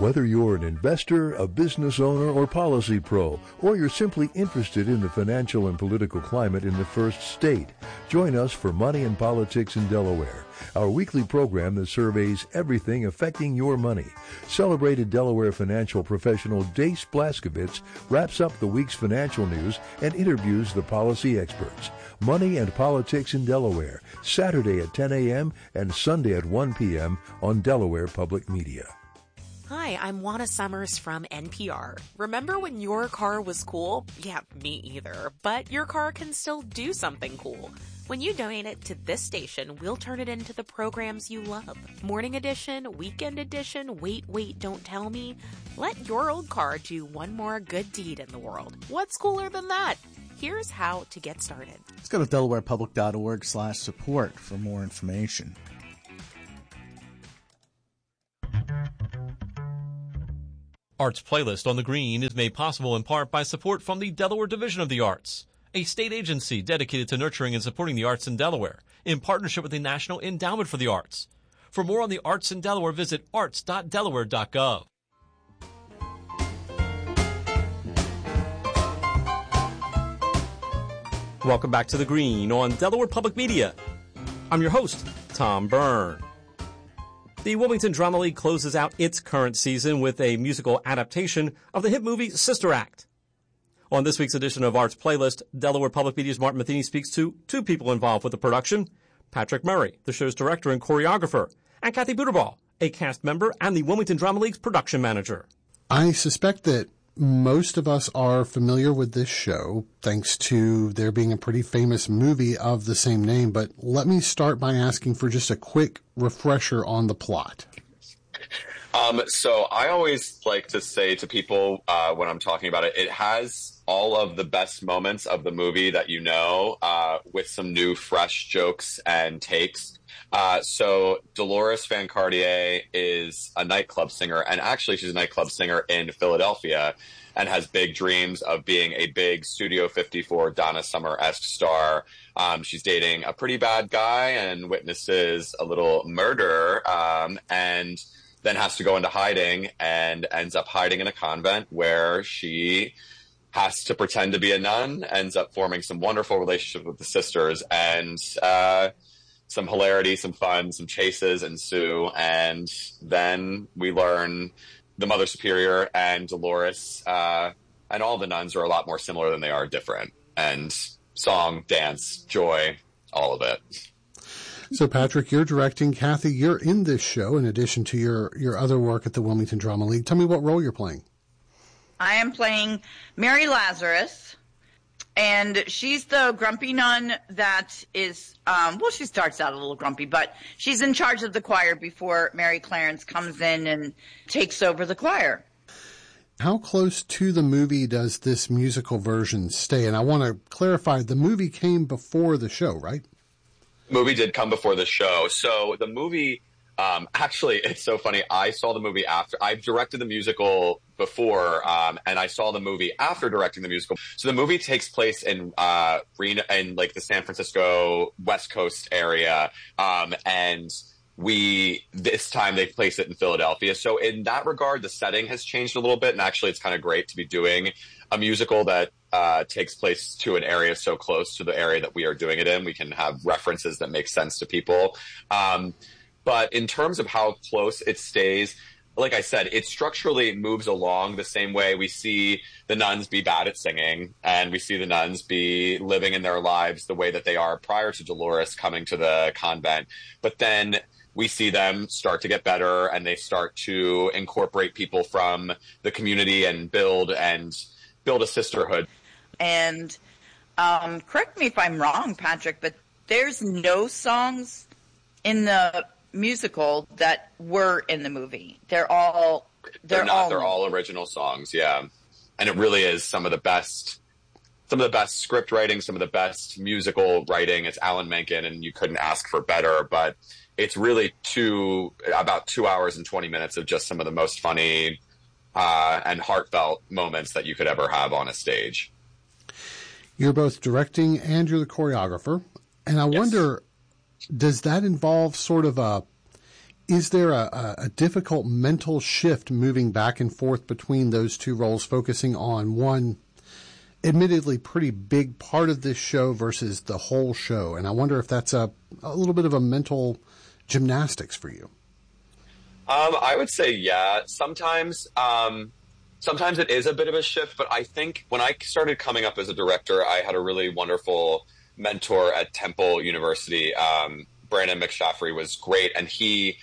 Whether you're an investor, a business owner, or policy pro, or you're simply interested in the financial and political climate in the first state, join us for Money and Politics in Delaware, our weekly program that surveys everything affecting your money. Celebrated Delaware financial professional Dace Blaskovitz wraps up the week's financial news and interviews the policy experts. Money and Politics in Delaware, Saturday at 10 a.m. and Sunday at 1 p.m. on Delaware Public Media. Hi, I'm Juana Summers from NPR. Remember when your car was cool? Yeah, me either. But your car can still do something cool. When you donate it to this station, we'll turn it into the programs you love. Morning edition, weekend edition, wait, don't tell me. Let your old car do one more good deed in the world. What's cooler than that? Here's how to get started. Let's go to delawarepublic.org/support for more information. Arts Playlist on the Green is made possible in part by support from the Delaware Division of the Arts, a state agency dedicated to nurturing and supporting the arts in Delaware, in partnership with the National Endowment for the Arts. For more on the arts in Delaware, visit arts.delaware.gov. Welcome back to The Green on Delaware Public Media. I'm your host, Tom Byrne. The Wilmington Drama League closes out its current season with a musical adaptation of the hit movie Sister Act. On this week's edition of Arts Playlist, Delaware Public Media's Martin Matheny speaks to two people involved with the production: Patrick Murray, the show's director and choreographer, and Kathy Buterball, a cast member and the Wilmington Drama League's production manager. I suspect that most of us are familiar with this show, thanks to there being a pretty famous movie of the same name, but let me start by asking for just a quick refresher on the plot. So I always like to say to people when I'm talking about it, it has all of the best moments of the movie that you know, with some new fresh jokes and takes. So Dolores Van Cartier is a nightclub singer, and actually she's a nightclub singer in Philadelphia and has big dreams of being a big Studio 54 Donna Summer-esque star. She's dating a pretty bad guy and witnesses a little murder, and then has to go into hiding and ends up hiding in a convent where she has to pretend to be a nun, ends up forming some wonderful relationship with the sisters, and some hilarity, some fun, some chases ensue, and then we learn the Mother Superior and Dolores and all the nuns are a lot more similar than they are different. And song, dance, joy, all of it. So, Patrick, you're directing. Kathy, you're in this show in addition to your other work at the Wilmington Drama League. Tell me what role you're playing. I am playing Mary Lazarus. And she's the grumpy nun that is, she starts out a little grumpy, but she's in charge of the choir before Mary Clarence comes in and takes over the choir. How close to the movie does this musical version stay? And I want to clarify, the movie came before the show, right? The movie did come before the show. So the movie, actually, it's so funny. I saw the movie after. I've directed the musical before, and I saw the movie after directing the musical. So the movie takes place in Reno, in like the San Francisco West Coast area, and this time they place it in Philadelphia. So in that regard, the setting has changed a little bit, and actually it's kind of great to be doing a musical that takes place to an area so close to the area that we are doing it in. We can have references that make sense to people. But in terms of how close it stays, like I said, it structurally moves along the same way. We see the nuns be bad at singing, and we see the nuns be living in their lives the way that they are prior to Dolores coming to the convent. But then we see them start to get better, and they start to incorporate people from the community and build a sisterhood. And correct me if I'm wrong, Patrick, but there's no songs in the musical that were in the movie. They're all original songs, yeah. And it really is some of the best script writing, some of the best musical writing. It's Alan Menken, and you couldn't ask for better, but it's really about 2 hours and 20 minutes of just some of the most funny and heartfelt moments that you could ever have on a stage. You're both directing and you're the choreographer. And I wonder, does that involve sort of a Is there a difficult mental shift moving back and forth between those two roles, focusing on one admittedly pretty big part of this show versus the whole show? And I wonder if that's a little bit of a mental gymnastics for you. I would say, yeah. Sometimes it is a bit of a shift, but I think when I started coming up as a director, I had a really wonderful mentor at Temple University. Brandon McShaffrey was great, and he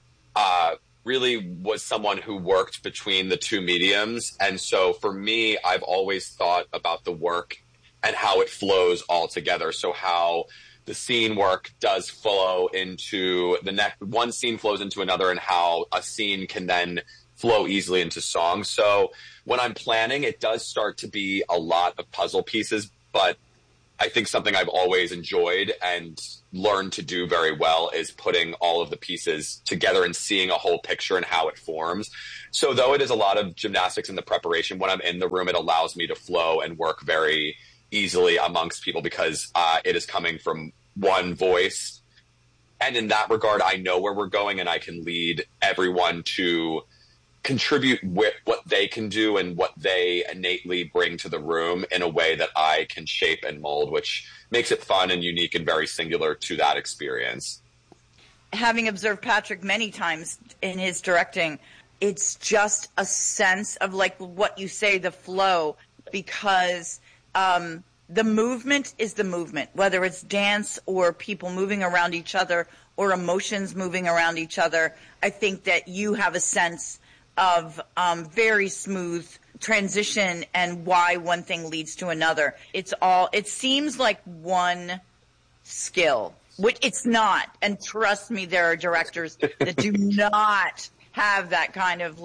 really was someone who worked between the two mediums. And so for me, I've always thought about the work and how it flows all together. So how the scene work does flow into the next, one scene flows into another, and how a scene can then flow easily into songs. So when I'm planning, it does start to be a lot of puzzle pieces, but I think something I've always enjoyed and learned to do very well is putting all of the pieces together and seeing a whole picture and how it forms. So though it is a lot of gymnastics in the preparation, when I'm in the room, it allows me to flow and work very easily amongst people because it is coming from one voice. And in that regard, I know where we're going, and I can lead everyone to contribute with what they can do and what they innately bring to the room in a way that I can shape and mold, which makes it fun and unique and very singular to that experience. Having observed Patrick many times in his directing, it's just a sense of, like what you say, the flow, because the movement is the movement, whether it's dance or people moving around each other or emotions moving around each other. I think that you have a sense of very smooth transition and why one thing leads to another. It seems like one skill, which it's not. And trust me, there are directors that do not have that kind of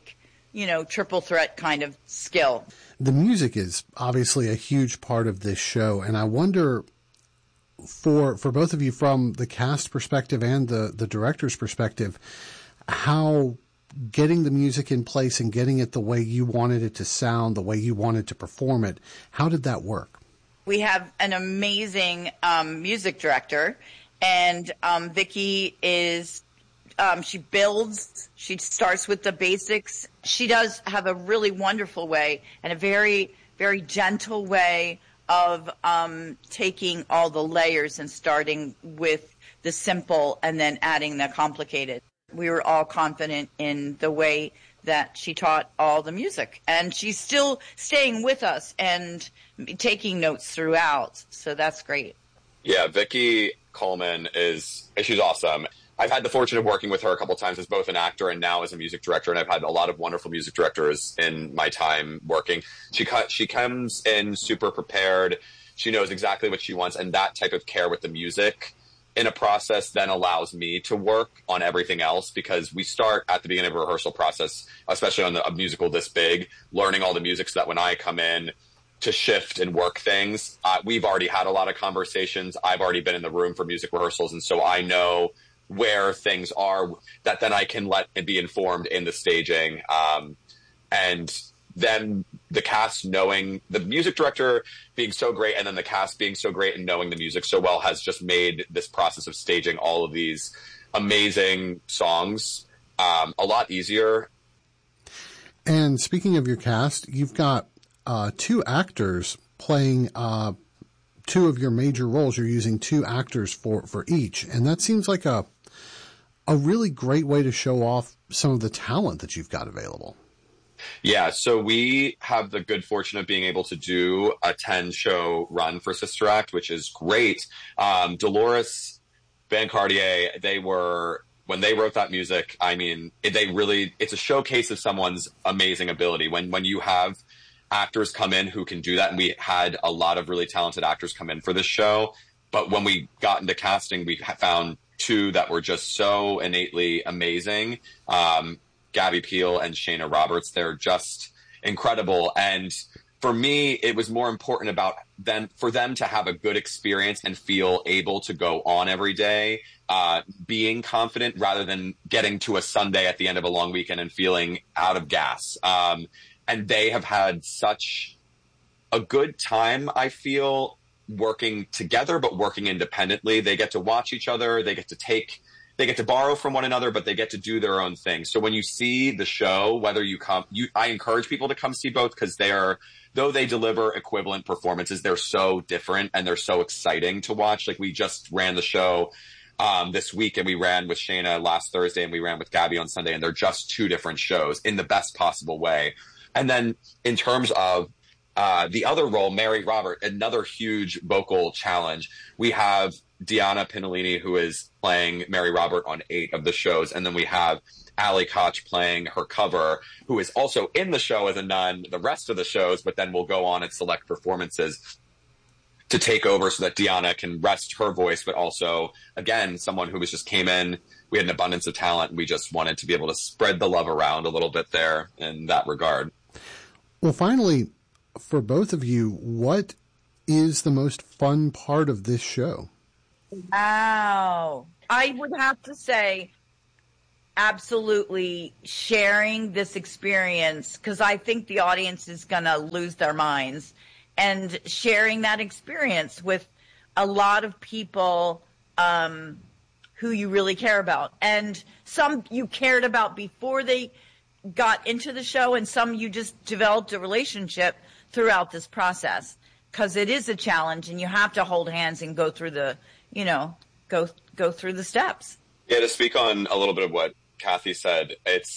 triple threat kind of skill. The music is obviously a huge part of this show, and I wonder for both of you, from the cast perspective and the director's perspective, how getting the music in place and getting it the way you wanted it to sound, the way you wanted to perform it, how did that work? We have an amazing music director, and Vicki is, she builds, she starts with the basics. She does have a really wonderful way and a very, very gentle way of taking all the layers and starting with the simple and then adding the complicated. We were all confident in the way that she taught all the music, and she's still staying with us and taking notes throughout. So that's great. Yeah, Vicki Coleman she's awesome. I've had the fortune of working with her a couple of times as both an actor and now as a music director, and I've had a lot of wonderful music directors in my time working. She comes in super prepared. She knows exactly what she wants, and that type of care with the music in a process then allows me to work on everything else, because we start at the beginning of a rehearsal process, especially on a musical this big, learning all the music so that when I come in to shift and work things, we've already had a lot of conversations. I've already been in the room for music rehearsals, and so I know where things are that then I can let it be informed in the staging. And then the cast knowing the music director being so great, and then the cast being so great and knowing the music so well has just made this process of staging all of these amazing songs a lot easier. And speaking of your cast, you've got two actors playing two of your major roles. You're using two actors for each, and that seems like a really great way to show off some of the talent that you've got available. Yeah, so we have the good fortune of being able to do a 10-show run for Sister Act, which is great. Dolores Van Cartier, when they wrote that music, I mean, it's a showcase of someone's amazing ability. When you have actors come in who can do that, and we had a lot of really talented actors come in for this show, but when we got into casting, we found two that were just so innately amazing. Gabby Peel and Shayna Roberts, they're just incredible. And for me, it was more important for them to have a good experience and feel able to go on every day, being confident rather than getting to a Sunday at the end of a long weekend and feeling out of gas. And they have had such a good time, I feel, working together, but working independently. They get to watch each other. They get to take they get to borrow from one another, but they get to do their own thing. So when you see the show, whether you come, I encourage people to come see both, because though they deliver equivalent performances, they're so different and they're so exciting to watch. Like, we just ran the show this week, and we ran with Shayna last Thursday, and we ran with Gabby on Sunday, and they're just two different shows in the best possible way. And then in terms of the other role, Mary Robert, another huge vocal challenge. We have Diana Pinolini, who is playing Mary Robert on 8 of the shows, and then we have Allie Koch playing her cover, who is also in the show as a nun the rest of the shows, but then will go on and select performances to take over so that Diana can rest her voice, but also, again, someone who came in. We had an abundance of talent, and we just wanted to be able to spread the love around a little bit there in that regard. Well, finally, for both of you, what is the most fun part of this show? Wow. I would have to say absolutely sharing this experience, because I think the audience is going to lose their minds, and sharing that experience with a lot of people who you really care about. And some you cared about before they got into the show, and some you just developed a relationship throughout this process, because it is a challenge, and you have to hold hands and go through the, go through the steps. Yeah, to speak on a little bit of what Kathy said,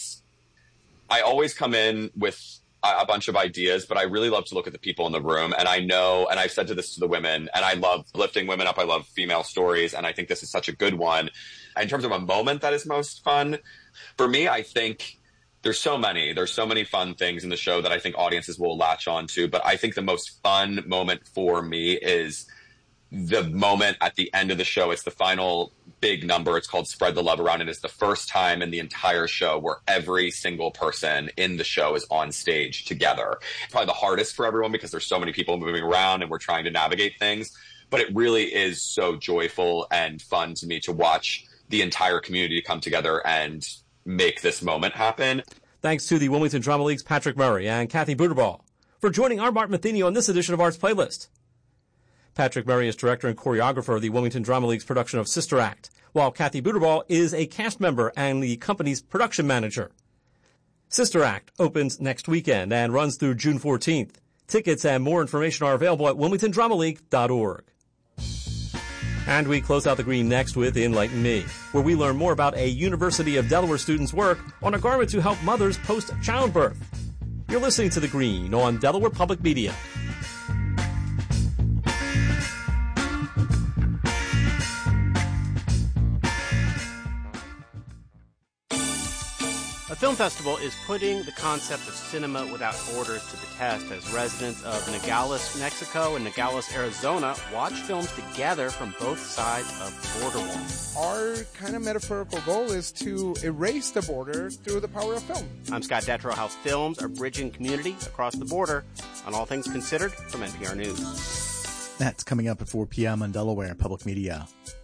I always come in with a bunch of ideas, but I really love to look at the people in the room. And I know, and I've said this to the women, and I love lifting women up. I love female stories. And I think this is such a good one. In terms of a moment that is most fun, for me, I think there's so many fun things in the show that I think audiences will latch on to. But I think the most fun moment for me is the moment at the end of the show. It's the final big number. It's called Spread the Love Around. And it's the first time in the entire show where every single person in the show is on stage together. It's probably the hardest for everyone because there's so many people moving around and we're trying to navigate things. But it really is so joyful and fun to me to watch the entire community come together and make this moment happen. Thanks to the Wilmington Drama League's Patrick Murray and Kathy Buterball for joining our Martin Matheny on this edition of Arts Playlist. Patrick Murray is director and choreographer of the Wilmington Drama League's production of Sister Act, while Kathy Buterball is a cast member and the company's production manager. Sister Act opens next weekend and runs through June 14th. Tickets and more information are available at wilmingtondramaLeague.org. And we close out the green next with Enlighten Me, where we learn more about a University of Delaware student's work on a garment to help mothers post-childbirth. You're listening to The Green on Delaware Public Media. A film festival is putting the concept of cinema without borders to the test as residents of Nogales, Mexico and Nogales, Arizona watch films together from both sides of the border wall. Our kind of metaphorical goal is to erase the border through the power of film. I'm Scott Detrow. How films are bridging community across the border on All Things Considered from NPR News. That's coming up at 4 p.m. on Delaware Public Media.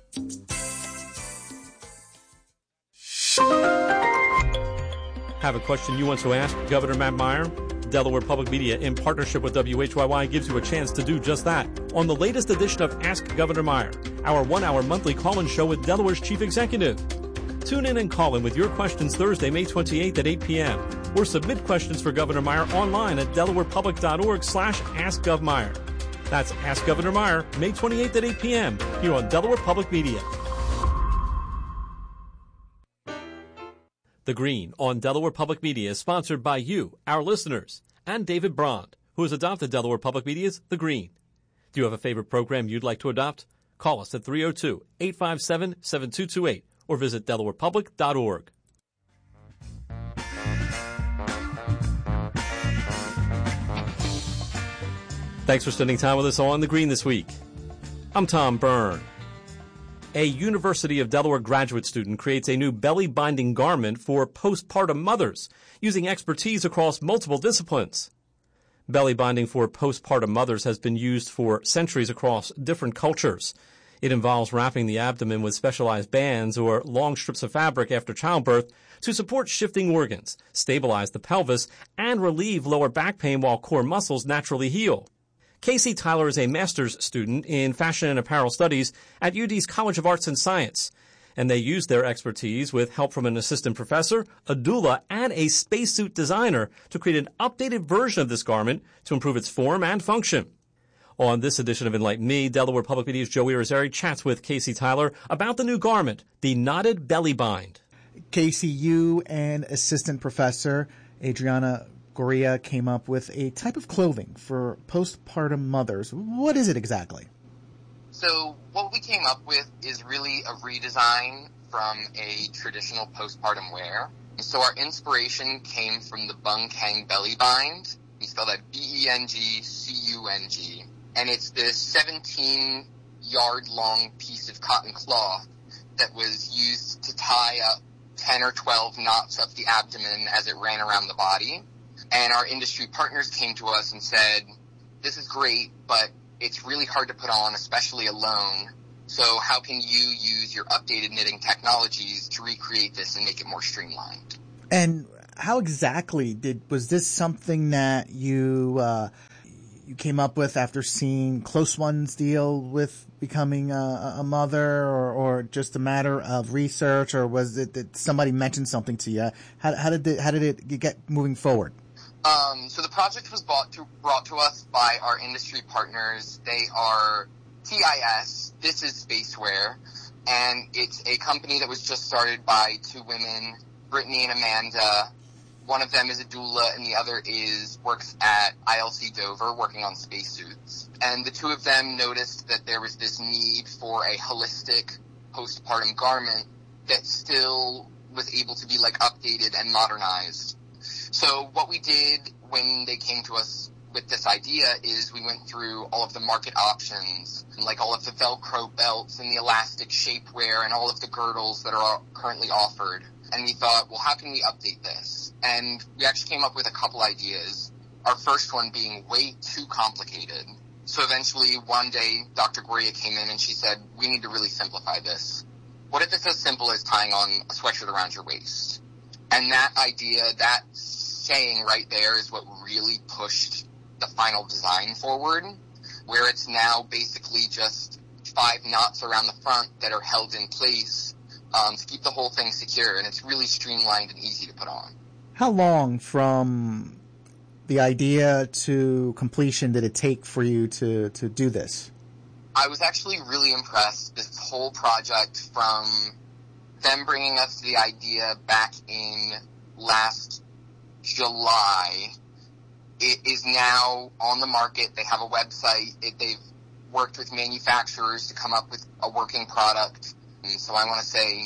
Have a question you want to ask Governor Matt Meyer? Delaware Public Media, in partnership with WHYY, gives you a chance to do just that on the latest edition of Ask Governor Meyer, our one-hour monthly call-in show with Delaware's chief executive. Tune in and call in with your questions Thursday, May 28th at 8 p.m. or submit questions for Governor Meyer online at delawarepublic.org/AskGovMeyer. That's Ask Governor Meyer, May 28th at 8 p.m. here on Delaware Public Media. The Green on Delaware Public Media is sponsored by you, our listeners, and David Brond, who has adopted Delaware Public Media's The Green. Do you have a favorite program you'd like to adopt? Call us at 302-857-7228 or visit delawarepublic.org. Thanks for spending time with us on The Green this week. I'm Tom Byrne. A University of Delaware graduate student creates a new belly-binding garment for postpartum mothers using expertise across multiple disciplines. Belly binding for postpartum mothers has been used for centuries across different cultures. It involves wrapping the abdomen with specialized bands or long strips of fabric after childbirth to support shifting organs, stabilize the pelvis, and relieve lower back pain while core muscles naturally heal. Casey Tyler is a master's student in fashion and apparel studies at UD's College of Arts and Science. And they used their expertise with help from an assistant professor, a doula, and a spacesuit designer to create an updated version of this garment to improve its form and function. On this edition of Enlighten Me, Delaware Public Media's Joey Irizarry chats with Casey Tyler about the new garment, the knotted belly bind. Casey, you and assistant professor Adriana Goria came up with a type of clothing for postpartum mothers. What is it exactly? So what we came up with is really a redesign from a traditional postpartum wear. So our inspiration came from the Bungkang belly bind. We spell that B-E-N-G-C-U-N-G. And it's this 17-yard-long piece of cotton cloth that was used to tie up 10 or 12 knots up the abdomen as it ran around the body. And our industry partners came to us and said, this is great, but it's really hard to put on, especially alone. So how can you use your updated knitting technologies to recreate this and make it more streamlined? And how exactly was this something that you came up with after seeing close ones deal with becoming a mother, or just a matter of research, or was it that somebody mentioned something to you? How did it get moving forward? So the project was brought to us by our industry partners. They are TIS. This is Spacewear, and it's a company that was just started by two women, Brittany and Amanda. One of them is a doula, and the other works at ILC Dover, working on spacesuits. And the two of them noticed that there was this need for a holistic postpartum garment that still was able to be updated and modernized. So what we did when they came to us with this idea is we went through all of the market options, like all of the Velcro belts and the elastic shapewear and all of the girdles that are currently offered. And we thought, well, how can we update this? And we actually came up with a couple ideas. Our first one being way too complicated. So eventually one day Dr. Goria came in and she said, we need to really simplify this. What if it's as simple as tying on a sweatshirt around your waist? And that idea, that saying right there is what really pushed the final design forward, where it's now basically just 5 knots around the front that are held in place to keep the whole thing secure, and it's really streamlined and easy to put on. How long from the idea to completion did it take for you to do this? I was actually really impressed. This whole project, from them bringing us the idea back in last July, it is now on the market. They have a website. They've worked with manufacturers to come up with a working product. And so I want to say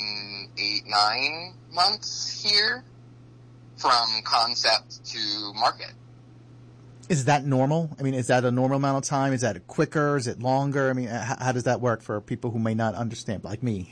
8-9 months here from concept to market. Is that normal? I mean, is that a normal amount of time? Is that quicker? Is it longer? I mean, how does that work for people who may not understand, like me?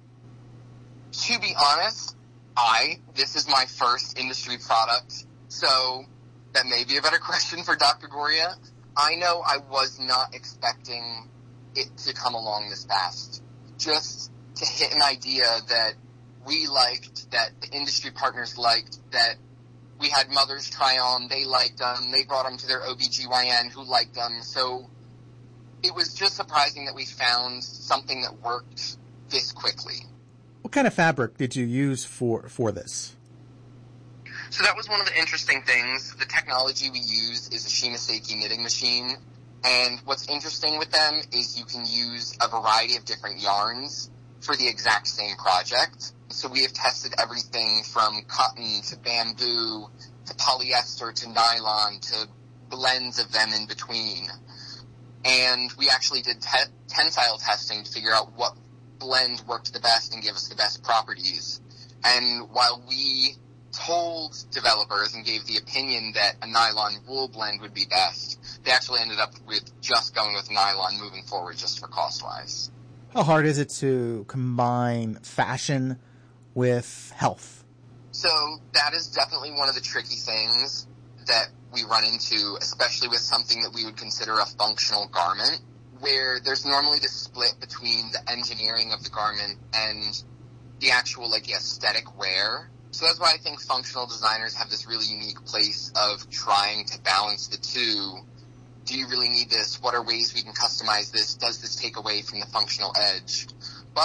To be honest, this is my first industry product, so that may be a better question for Dr. Goria. I know I was not expecting it to come along this fast. Just to hit an idea that we liked, that the industry partners liked, that we had mothers try on, they liked them, they brought them to their OBGYN who liked them. So it was just surprising that we found something that worked this quickly. What kind of fabric did you use for this? So that was one of the interesting things. The technology we use is a Shimaseki knitting machine. And what's interesting with them is you can use a variety of different yarns for the exact same project. So we have tested everything from cotton to bamboo to polyester to nylon to blends of them in between. And we actually did tensile testing to figure out what blend worked the best and give us the best properties. And while we told developers and gave the opinion that a nylon wool blend would be best, they actually ended up with just going with nylon moving forward just for cost-wise. How hard is it to combine fashion with health? So that is definitely one of the tricky things that we run into, especially with something that we would consider a functional garment, where there's normally this split between the engineering of the garment and the actual, the aesthetic wear. So that's why I think functional designers have this really unique place of trying to balance the two. Do you really need this? What are ways we can customize this? Does this take away from the functional edge? But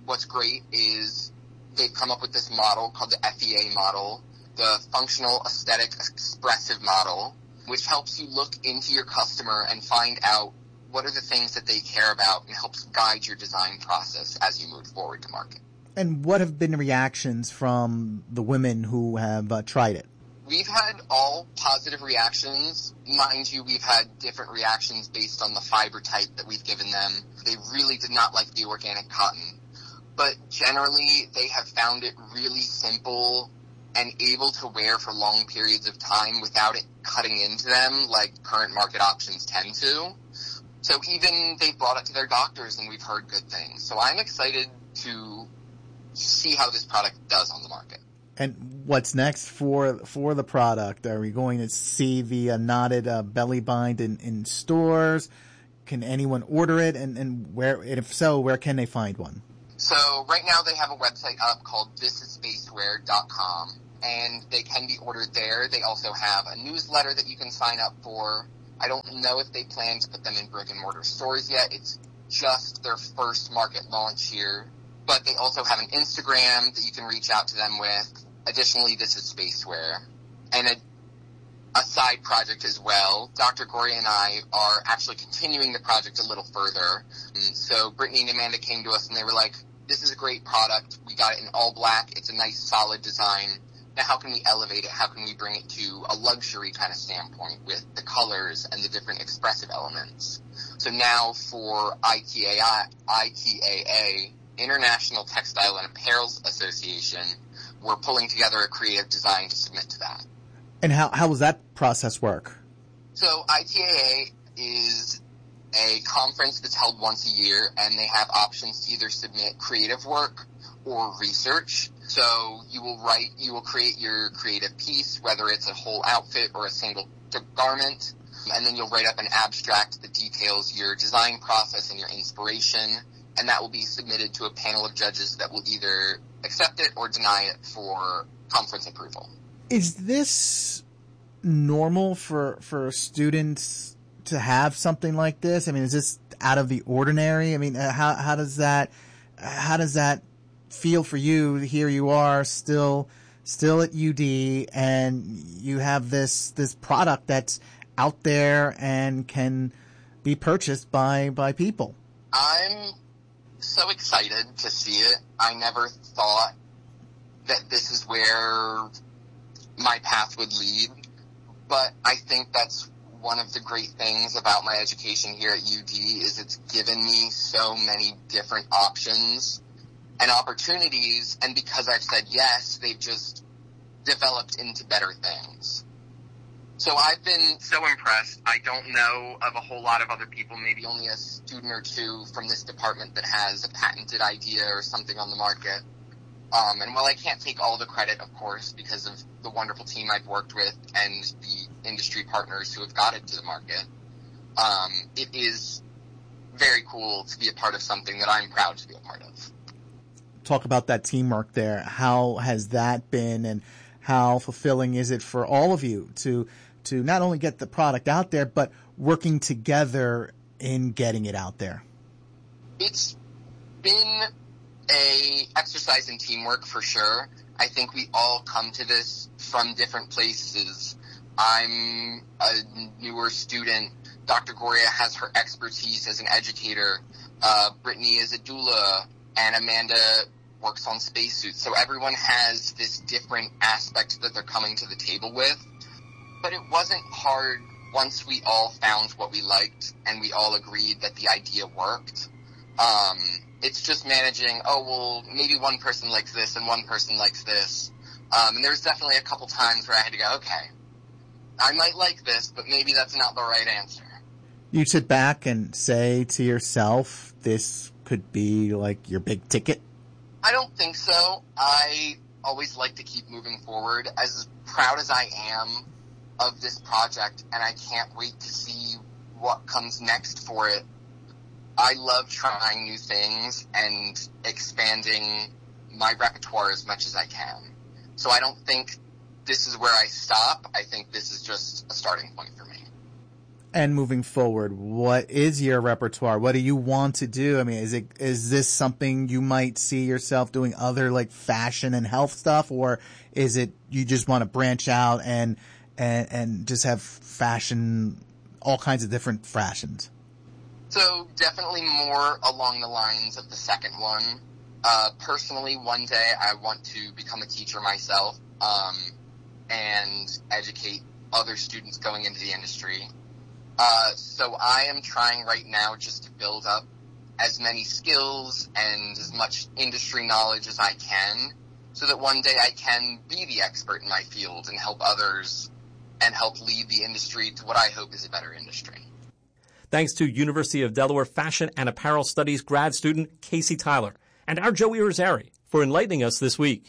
what's great is they've come up with this model called the FEA model, the Functional Aesthetic Expressive Model, which helps you look into your customer and find out what are the things that they care about and helps guide your design process as you move forward to market. And what have been the reactions from the women who have tried it? We've had all positive reactions. Mind you, we've had different reactions based on the fiber type that we've given them. They really did not like the organic cotton. But generally, they have found it really simple and able to wear for long periods of time without it cutting into them like current market options tend to. So even they've brought it to their doctors and we've heard good things. So I'm excited to see how this product does on the market. And what's next for the product? Are we going to see the knotted belly bind in stores? Can anyone order it? And where? And if so, where can they find one? So right now they have a website up called thisisspacewear.com, and they can be ordered there. They also have a newsletter that you can sign up for. I don't know if they plan to put them in brick and mortar stores yet. It's just their first market launch here. But they also have an Instagram that you can reach out to them with. Additionally, This Is Spacewear. And a side project as well. Dr. Goria and I are actually continuing the project a little further. So Brittany and Amanda came to us and they were like, this is a great product. We got it in all black. It's a nice, solid design. Now, how can we elevate it? How can we bring it to a luxury kind of standpoint with the colors and the different expressive elements? So now for ITAA, International Textile and Apparel Association, we're pulling together a creative design to submit to that. And how does that process work? So ITAA is a conference that's held once a year, and they have options to either submit creative work or research. So you will create your creative piece, whether it's a whole outfit or a single garment, and then you'll write up an abstract that details your design process and your inspiration, and that will be submitted to a panel of judges that will either accept it or deny it for conference approval. Is this normal for students to have something like this? I mean, is this out of the ordinary? I mean, how does that feel for you? Here you are still at UD, and you have this product that's out there and can be purchased by people. I'm so excited to see it. I never thought that this is where my path would lead, but I think that's one of the great things about my education here at UD is it's given me so many different options and opportunities, and because I've said yes, they've just developed into better things. So I've been so impressed. I don't know of a whole lot of other people, maybe only a student or two from this department that has a patented idea or something on the market. And while I can't take all the credit, of course, because of the wonderful team I've worked with and the industry partners who have got it to the market, it is very cool to be a part of something that I'm proud to be a part of. Talk about that teamwork there. How has that been, and how fulfilling is it for all of you to not only get the product out there, but working together in getting it out there? It's been a exercise in teamwork for sure. I think we all come to this from different places. I'm a newer student. Dr. Goria has her expertise as an educator. Brittany is a doula, and Amanda works on spacesuits. So everyone has this different aspect that they're coming to the table with. But it wasn't hard once we all found what we liked and we all agreed that the idea worked. It's just managing, maybe one person likes this and one person likes this. And there's definitely a couple times where I had to go, okay, I might like this, but maybe that's not the right answer. You sit back and say to yourself, this could be like your big ticket? I don't think so. I always like to keep moving forward. As proud as I am of this project, and I can't wait to see what comes next for it, I love trying new things and expanding my repertoire as much as I can. So I don't think this is where I stop. I think this is just a starting point for me. And moving forward, what is your repertoire? What do you want to do? I mean, is this something you might see yourself doing, other like fashion and health stuff, or is it you just want to branch out and just have fashion, all kinds of different fashions? So definitely more along the lines of the second one. Personally, one day I want to become a teacher myself, and educate other students going into the industry. So I am trying right now just to build up as many skills and as much industry knowledge as I can, so that one day I can be the expert in my field and help others and help lead the industry to what I hope is a better industry. Thanks to University of Delaware Fashion and Apparel Studies grad student Casey Tyler and our Joey Rosari for enlightening us this week.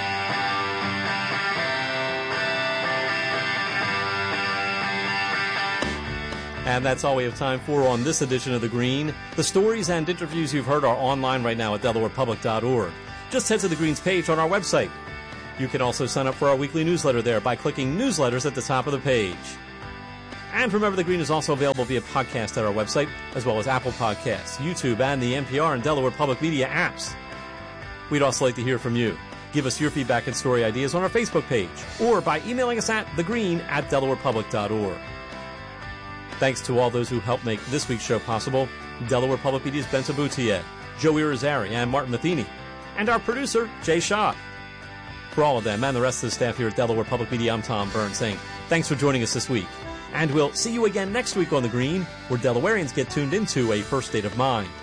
And that's all we have time for on this edition of The Green. The stories and interviews you've heard are online right now at DelawarePublic.org. Just head to The Green's page on our website. You can also sign up for our weekly newsletter there by clicking Newsletters at the top of the page. And remember, The Green is also available via podcast at our website, as well as Apple Podcasts, YouTube, and the NPR and Delaware Public Media apps. We'd also like to hear from you. Give us your feedback and story ideas on our Facebook page, or by emailing us at thegreen@DelawarePublic.org. Thanks to all those who helped make this week's show possible: Delaware Public Media's Benson Boutier, Joey Rosari, and Martin Matheny, and our producer, Jay Shaw. For all of them and the rest of the staff here at Delaware Public Media, I'm Tom Byrne saying thanks for joining us this week. And we'll see you again next week on The Green, where Delawareans get tuned into a first state of mind.